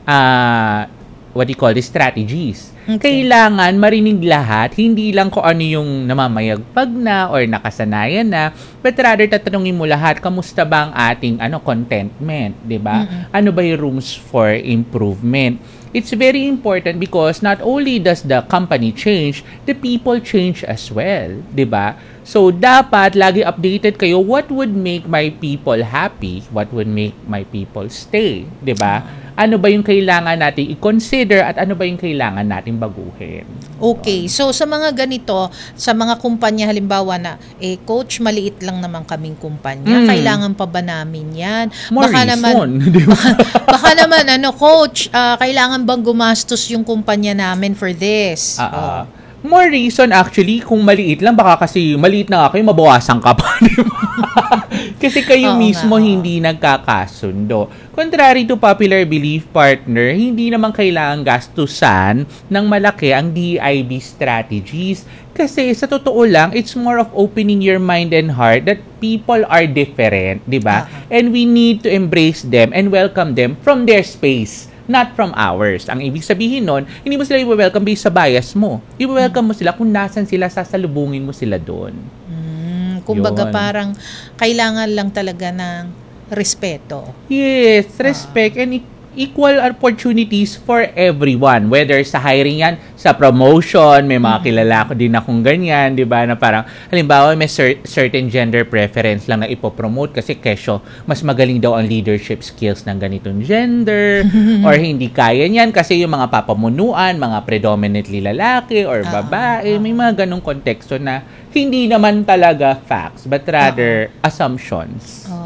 uh, what do you call this, strategies. Okay. Kailangan marinig lahat, hindi lang kung ano yung namamayagpag na or nakasanayan na, but rather tatanungin mo lahat, kamusta ba ang ating ano contentment, 'di ba? Mm-mm. Ano ba yung rooms for improvement? It's very important because not only does the company change, the people change as well, 'di ba? So dapat lagi updated kayo, what would make my people happy, what would make my people stay, 'di ba? Ano ba yung kailangan natin i-consider at ano ba yung kailangan natin baguhin? Okay, so sa mga ganito, sa mga kumpanya halimbawa na, eh coach, maliit lang naman kaming kumpanya, Mm. kailangan pa ba namin yan? More baka naman, reason, di ba? baka naman, ano coach, ah, kailangan bang gumastos yung kumpanya namin for this? Ah, Oh. ah. More reason actually, kung maliit lang, baka kasi maliit na nga kayo, mabawasan ka pa, di ba? Kasi kayo Oo mismo nga, oo. hindi nagkakasundo. Contrary to popular belief, partner, hindi naman kailangan gastusan ng malaki ang D E I B strategies. Kasi sa totoo lang, it's more of opening your mind and heart that people are different, di ba? Ah, And we need to embrace them and welcome them from their space, not from ours. Ang ibig sabihin nun, hindi mo sila i-welcome based sa bias mo. I-welcome mo sila kung nasan sila, sasalubungin mo sila doon. Mm, kumbaga Yun. parang kailangan lang talaga ng respeto. Yes, respect and e- equal opportunities for everyone. Whether sa hiring yan, sa promotion, may mga kilala ko din akong ganyan, di ba? Na parang, halimbawa, may cer- certain gender preference lang na ipopromote kasi kesyo, mas magaling daw ang leadership skills ng ganitong gender or hindi kaya niyan kasi yung mga papamunuan, mga predominantly lalaki or Ah, babae, may mga ganong konteksto na hindi naman talaga facts but rather assumptions. Oh,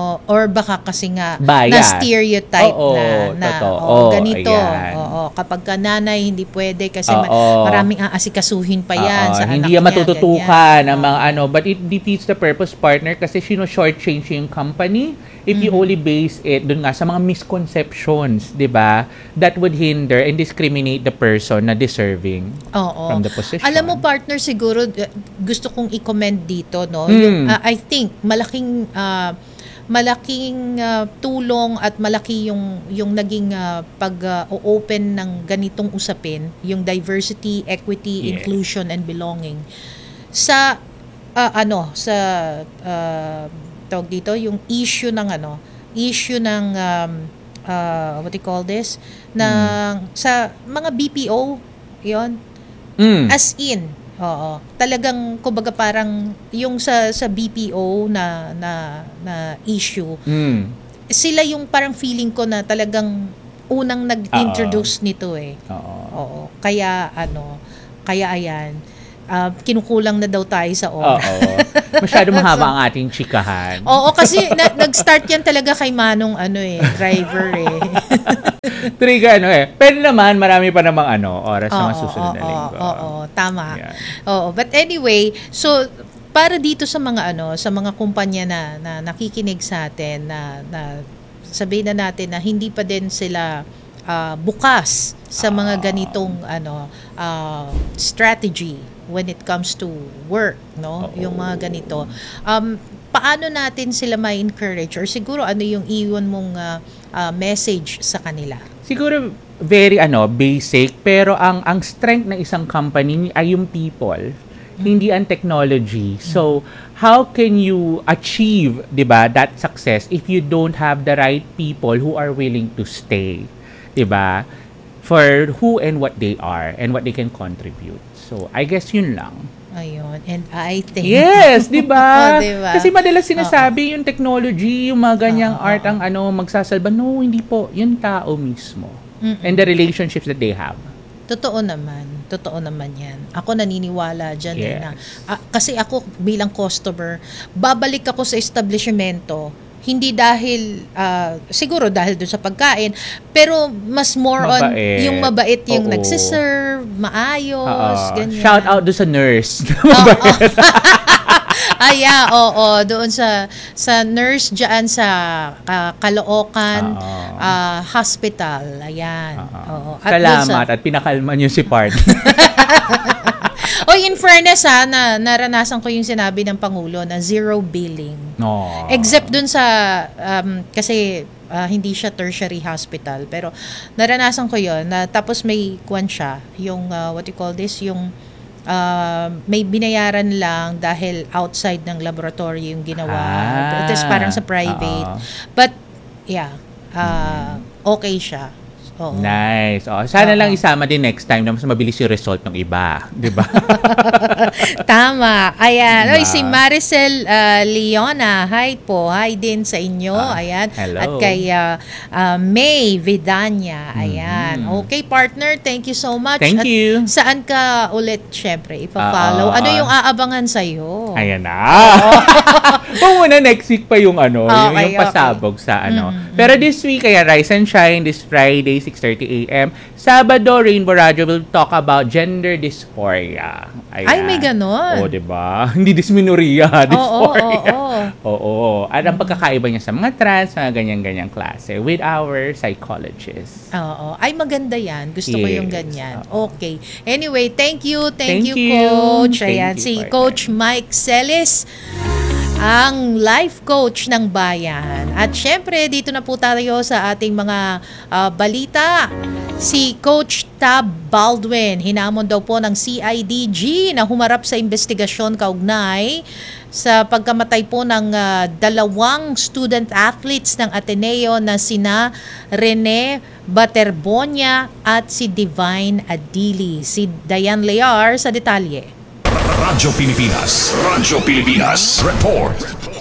Oo, or baka kasi nga Bias. na stereotype Oo, na, na totoo. oo, ganito. Ayan. Oo, kapag ka nanay hindi pwede kasi Oo. ma- maraming aasikasuhin pa yan Oo, sa anak hindi yan niya, matututukan ganyan. ng mga ano, but it defeats the purpose, partner, kasi sino short-change yung company if you only base it dun nga sa mga misconceptions, di ba, that would hinder and discriminate the person na deserving Oo. from the position. Alam mo, partner, siguro uh, gusto kong i-comment dito, no? Mm. Yung, uh, I think malaking uh, malaking uh, tulong at malaki yung yung naging uh, pag-open ng ganitong usapin, yung diversity, equity, Yes. inclusion and belonging sa uh, ano sa uh, tawag dito yung issue ng ano issue ng um, uh, what do you call this ng sa mga B P O yon Mm. as in oo talagang kumbaga parang yung sa sa B P O na na na issue Mm. sila yung parang feeling ko na talagang unang nag-introduce nito eh Oo. oo kaya ano kaya ayan uh, kinukulang na daw tayo sa Oo. oras. Masyado mahaba ang ating chikahan. Oo, kasi na, nag-start yan talaga kay Manong ano eh, driver eh. Triga, ano eh. Pero naman, marami pa namang ano, oras sa mga Oo, susunod na oo, linggo. Oo, tama. Yan. Oo, but anyway, so para dito sa mga ano, sa mga kumpanya na, na nakikinig sa atin na, na sabihin na natin na hindi pa din sila ah, bukas sa mga ganitong ano ah, strategy when it comes to work, no? Oo. Yung mga ganito. Um, paano natin sila ma-encourage or siguro ano yung iwan mong ah, ah, message sa kanila? Siguro very ano, basic, pero ang ang strength ng isang company ay yung people, hindi ang technology. So, how can you achieve, 'di ba, that success if you don't have the right people who are willing to stay, 'di ba? For who and what they are and what they can contribute. So, I guess yun lang. Ayun. And I think... Yes, 'di ba? Oh, diba? Kasi madalas sinasabi yung technology, yung mga ganyang Oo, art ang ano magsasalba. No, hindi po. Yung tao mismo. Mm-mm. And the relationships that they have. Totoo naman. Totoo naman yan. Ako naniniwala dyan eh Yes. na. ah, kasi ako bilang customer, babalik ako sa establishmento hindi dahil ah, siguro dahil doon sa pagkain pero mas more on Mabait. yung mabait yung Oo. nagsiserve, maayos, Oo. ganyan. Shout out doon sa nurse. Oo. Ay, yeah, oo, doon sa sa nurse diyan sa ah, Caloocan Oo. ah, Hospital. Ayan. Oo. At doon Salamat sa- at pinakalma niyo si Part. Oy, in fairness ha, na, naranasan ko yung sinabi ng Pangulo na zero billing. No. Except dun sa, um, kasi ah, hindi siya tertiary hospital, pero naranasan ko yon na tapos may kwan siya, yung, ah, what you call this, yung ah, may binayaran lang dahil outside ng laboratory yung ginawa. Ah, Tapos parang sa private. oo. But, yeah, ah, okay siya. Oo. Nice. Oh, sana Oo. lang isama din next time na mas mabilis yung result ng iba, 'di ba? Tama. Ayan. Diba? Oy, si Maricel uh, Leona. Hi po. Hi din sa inyo. Ah, Ayan. hello. At kay uh, uh, May Vidanya. Ayan. Mhm. Okay, partner. Thank you so much. Thank At you. saan ka ulit, syempre, ipa-follow? Oo, Ano oo. yung aabangan sa'yo? Ayan na. Kung muna next week pa yung ano, yung, Okay, yung pasabog sa ano. Mm, Pero this week, kaya Rise and Shine, this Friday, six thirty a.m. Sabado, Rainbow Radio will talk about gender dysphoria. Ayan. Ay, may ganon. Oo, diba? Hindi dysmenorrhea, dysphoria. oo, Oo. At ang pagkakaiba niya sa mga trans, mga ganyan-ganyang klase with our psychologist. Oo. Ay, maganda yan. Gusto ko yung Yes. ganyan. Oo. Okay. Anyway, thank you. Thank, Thank you, you. Coach. Thank Ayan, you, si partner. Coach Mike Celis, ang life coach ng bayan. At syempre, dito na po tayo sa ating mga ah, balita. Si Coach Tab Baldwin, hinamon daw po ng C I D G na humarap sa investigasyon kaugnay sa pagkamatay po ng ah, dalawang student athletes ng Ateneo na sina Rene Baterbonia at si Divine Adili. Si Diane Lear sa detalye. Radyo Pilipinas. Radyo Pilipinas. Report.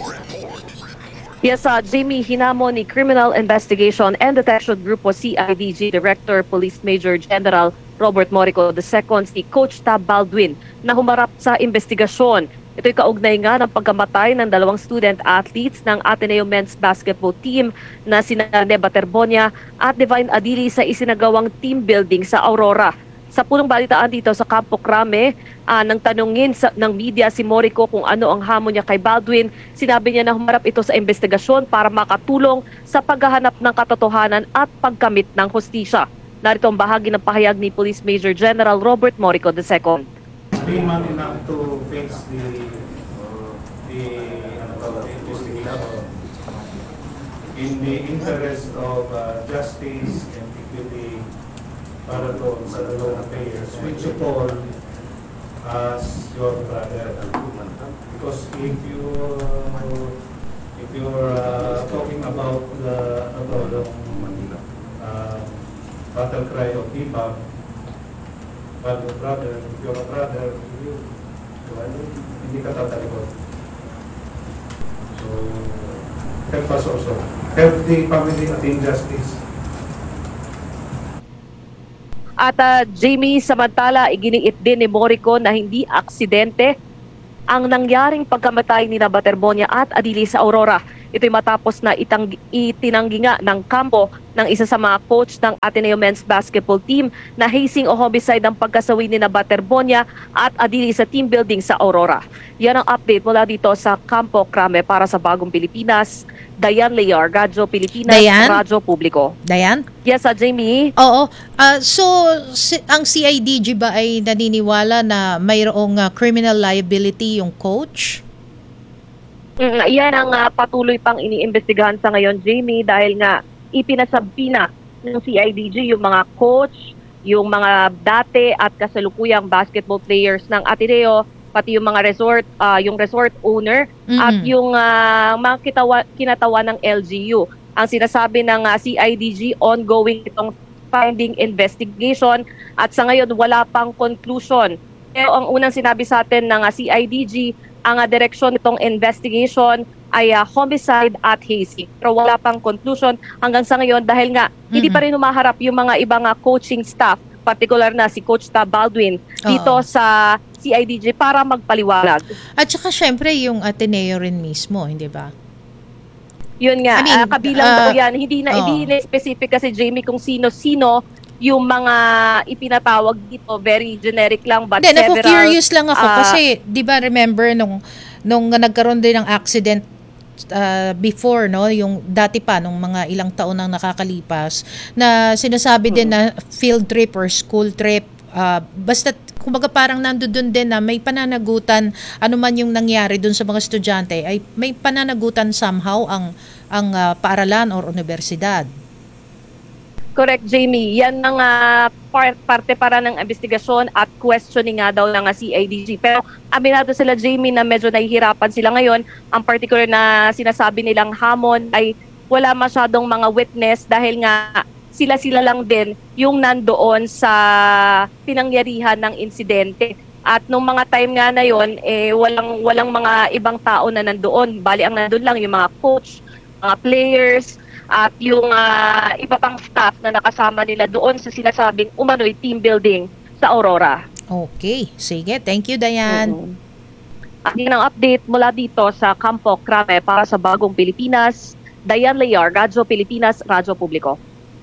Yes, uh, Jamie, hinamon ni Criminal Investigation and Detection Group o C I D G Director Police Major General Robert Morico the second si Coach Tab Baldwin na humarap sa investigasyon Ito'y kaugnay nga ng pagkamatay ng dalawang student athletes ng Ateneo Men's Basketball Team na sina Neba Terbonia at Divine Adili sa isinagawang team building sa Aurora. Sa punong balitaan dito sa Campo Crame, uh, nang tanungin sa, ng media si Morico kung ano ang hamon niya kay Baldwin, sinabi niya na humarap ito sa investigasyon para makatulong sa paghahanap ng katotohanan at pagkamit ng hustisya. Narito ang bahagi ng pahayag ni Police Major General Robert Morico the second. Being man enough to face the the, uh, the investigation in the interest of uh, justice and equity para doon sa dalawang players, which you call as your brother. Because if you if you're uh, talking about the ano, the uh, battle cry of T-Bag, but your brother, if you're a brother, you, hindi ka tatalikod. So, help us also. Help the family at injustice. At uh, Jamie, samantala, iginiit din ni Morico na hindi aksidente ang nangyaring pagkamatay ni Neba Terbonia at Adili sa Aurora. Ito'y matapos na itang, itinanggi nga ng kampo ng isa sa mga coach ng Ateneo Men's Basketball Team na hazing o homicide ang pagkasawi ni Neba Terbonia at Adili sa team building sa Aurora. Yan ang update mula dito sa Campo Crame para sa Bagong Pilipinas. Dayan Lear, Radyo Pilipinas, Dayan? Radyo Publiko. Dayan? Yes, uh, Jamie. Oo. Uh, so, si, ang C I D G ba ay naniniwala na mayroong uh, criminal liability yung coach? Mm, yan ang uh, patuloy pang iniimbestigahan sa ngayon, Jamie, dahil nga ipinasabi na ng C I D G yung mga coach, yung mga dati at kasalukuyang basketball players ng Ateneo, pati yung mga resort, uh, yung resort owner, mm-hmm. at yung uh, mga kitawa, kinatawa ng L G U. Ang sinasabi ng uh, C I D G, ongoing itong finding investigation at sa ngayon wala pang conclusion. Pero ang unang sinabi sa atin ng uh, C I D G, ang uh, direksyon nitong investigation ay uh, homicide at hazing. Pero wala pang conclusion hanggang sa ngayon dahil nga mm-hmm. hindi pa rin humaharap yung mga ibang uh, coaching staff, particular na si Coach Tab Baldwin dito Oo. sa C I D G para magpaliwanag. At saka syempre yung Ateneo rin mismo, hindi ba? Yun nga, I mean, uh, kabilang uh, yan. Hindi na, oh. hindi na specific kasi Jamie kung sino-sino yung mga ipinatawag dito. Very generic lang but Hindi, several. Naku-curious lang ako uh, kasi di ba remember nung, nung nagkaroon din ng accident Uh, before, no, yung dati pa nung mga ilang taon nang nakakalipas na sinasabi din na field trip or school trip, uh, basta kumbaga parang nandoon din na may pananagutan, ano man yung nangyari dun sa mga estudyante ay may pananagutan somehow ang ang uh, paaralan or universidad. Correct, Jamie. Yan ang uh, part, parte para ng investigasyon at questioning nga daw ng uh, C I D G. Pero aminado sila, Jamie, na medyo nahihirapan sila ngayon. Ang particular na sinasabi nilang hamon ay wala masyadong mga witness dahil nga sila-sila lang din yung nandoon sa pinangyarihan ng insidente. At nung mga time nga na yon, eh, walang, walang mga ibang tao na nandoon. Bali, ang nandoon lang yung mga coach, mga players, at yung uh, iba pang staff na nakasama nila doon sa sinasabing umano'y team building sa Aurora. Okay, sige. Thank you, Dayan. Mm-hmm. At yun ang update mula dito sa Campo Crame para sa Bagong Pilipinas. Dayan Lear, Radyo Pilipinas, Radyo Publiko.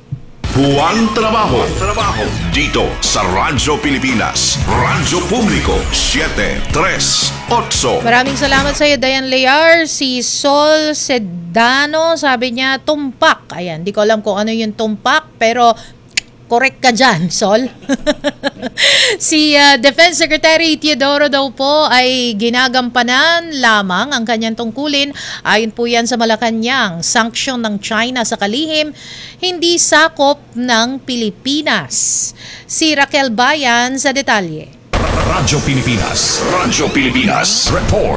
Buwan Trabaho. Trabaho. Dito sa Radyo Pilipinas. Radyo Publiko. siyete tres otso. Maraming salamat sa iyo, Dayan Lear. Si Sol Sedano, sabi niya, tumpak. Ayan, di ko alam kung ano yung tumpak, pero correct ka dyan, Sol. Si uh, Defense Secretary Teodoro daw po ay ginagampanan lamang ang kanyang tungkulin. Ayon po yan sa Malacanang, sanction ng China sa kalihim, hindi sakop ng Pilipinas. Si Raquel Bayan sa detalye. Radyo Pilipinas. Radyo Pilipinas. Report.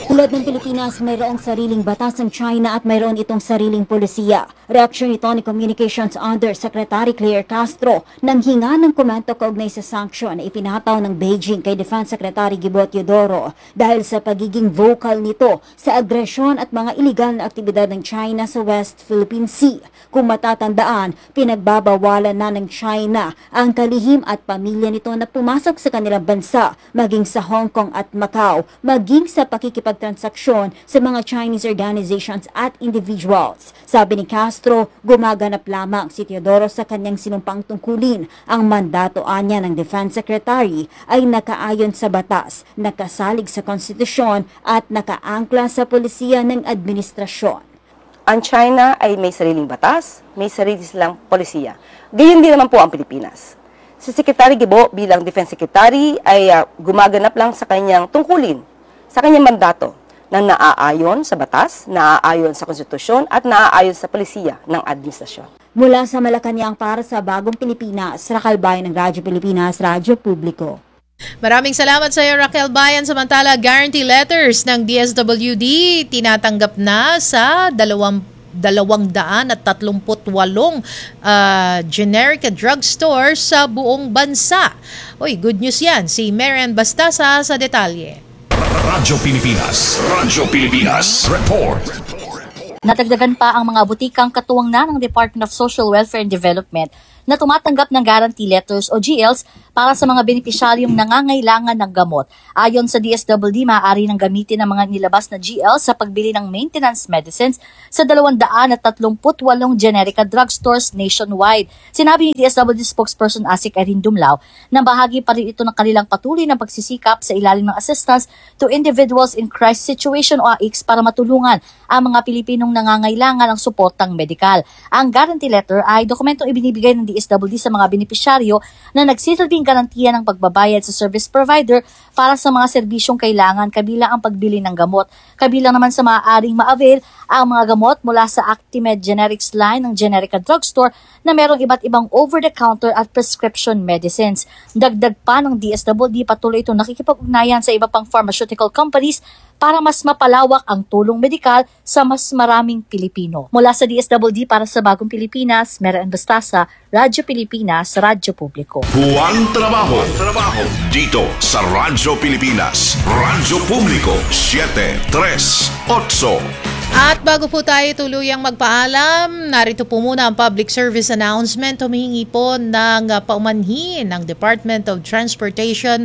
Tulad ng Pilipinas, mayroong sariling batas ang China at mayroon itong sariling polisiya. Reaksyon ito ni Communications Undersecretary Claire Castro nang hinga ng komento kaugnay sa sanction na ipinataw ng Beijing kay Defense Secretary Gibo Teodoro dahil sa pagiging vocal nito sa agresyon at mga iligal na aktibidad ng China sa West Philippine Sea. Kung matatandaan, pinagbabawalan na ng China ang kalihim at pamilya nito na pumasok sa kanilang bansa, maging sa Hong Kong at Macau, maging sa pakikipagtransaksyon sa mga Chinese organizations at individuals. Sabi ni Castro, gumaganap lamang si Teodoro sa kanyang sinumpang tungkulin. Ang mandato anya ng Defense Secretary ay nakaayon sa batas, nakasalig sa konstitusyon at nakaangkla sa polisiya ng administrasyon. Ang China ay may sariling batas, may sarili silang polisiya. Gayon din naman po ang Pilipinas. Si Secretary Gibo bilang Defense Secretary ay uh, gumaganap lang sa kanyang tungkulin, sa kanyang mandato na naaayon sa batas, naaayon sa konstitusyon at naaayon sa polisiya ng administrasyon. Mula sa Malacanang para sa Bagong Pilipinas, Raquel Bayan ng Radyo Pilipinas, Radyo Publiko. Maraming salamat sa iyo, Raquel Bayan. Samantala, guarantee letters ng D S W D tinatanggap na sa dalawang dalawang daan at tatlumput walong uh, generic drugstore sa buong bansa. Uy, good news yan. Si Marian Bastasa sa detalye. Radyo Pilipinas. Radyo Pilipinas. Report. Natagdagan pa ang mga butikang katuwang na ng Department of Social Welfare and Development na tumatanggap ng guarantee letters o G Ls para sa mga benepisyaryong nangangailangan ng gamot. Ayon sa D S W D, maaari nang gamitin ang mga nilabas na G Ls sa pagbili ng maintenance medicines sa dalawang daan at tatlumput walong generica drugstores nationwide. Sinabi ni D S W D spokesperson Asik Erin Dumlao na bahagi pa rin ito ng kanilang patuloy na pagsisikap sa ilalim ng assistance to individuals in crisis situation o A I C S para matulungan ang mga Pilipinong nangangailangan ng suportang medikal. Ang guarantee letter ay dokumentong ibinibigay ng D S W D sa mga benepisyaryo na nagsisilbing garantiya ng pagbabayad sa service provider para sa mga serbisyong kailangan kabilang ang pagbili ng gamot. Kabilang naman sa maaaring ma-avail ang mga gamot mula sa Actimed Generics line ng Generica Drugstore na merong iba't ibang over-the-counter at prescription medicines. Dagdag pa ng D S W D, patuloy itong nakikipag-ugnayan sa iba pang pharmaceutical companies para mas mapalawak ang tulong medikal sa mas maraming Pilipino. Mula sa D S W D para sa Bagong Pilipinas, Marian Bastasa, Radyo Pilipinas, Radyo Publiko. Buwan trabaho. Trabaho dito sa Radyo Pilipinas, Radyo Publiko, siyete tres otso. At bago po tayo tuluyang magpaalam, narito po muna ang public service announcement. Humihingi po ng uh, paumanhin ng Department of Transportation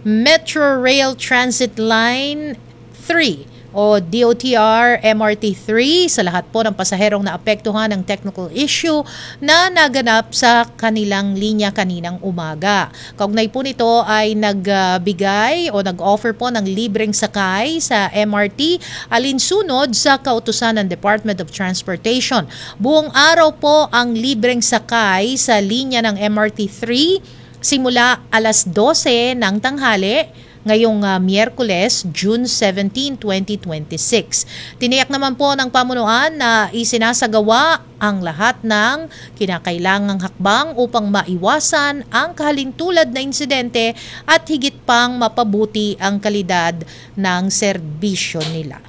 Metro Rail Transit Line three o D O T R M R T three sa lahat po ng pasaherong naapektuhan ng technical issue na naganap sa kanilang linya kaninang umaga. Kaugnay po nito ay nagbigay o nag-offer po ng libreng sakay sa M R T alinsunod sa kautusan ng Department of Transportation. Buong araw po ang libreng sakay sa linya ng M R T three simula alas dose ng tanghali ngayong uh, Miyerkules, June seventeenth, twenty twenty-six. Tiniyak naman po ng pamunuan na isinasagawa ang lahat ng kinakailangang hakbang upang maiwasan ang kahalintulad na insidente at higit pang mapabuti ang kalidad ng serbisyo nila.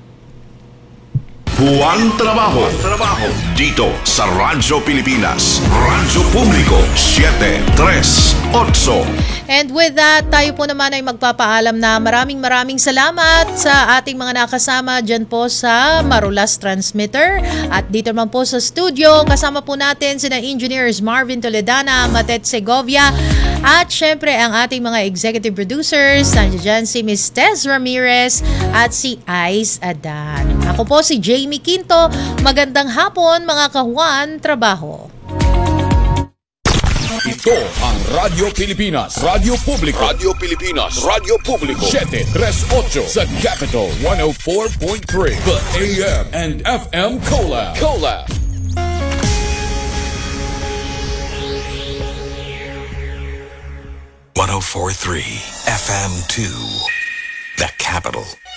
Buwan trabaho. Trabaho dito sa Radyo Pilipinas, Radyo Publiko, siyete tres otso. And with that, tayo po naman ay magpapaalam na maraming maraming salamat sa ating mga nakasama dyan po sa Marulas Transmitter. At dito naman po sa studio, kasama po natin sina Engineers Marvin Toledana, Matet Segovia, at syempre ang ating mga executive producers, nandiyan dyan si Miz Tez Ramirez at si Ice Adan. Ako po si Jamie Quinto. Magandang hapon mga kahuan, trabaho. Ito ang Radyo Pilipinas, Radyo Publiko, Radyo Pilipinas, Radyo Publiko, siyete tres otso sa Capital one oh four point three, the A M and F M Collab. Collab. one oh four point three F M two, the Capital.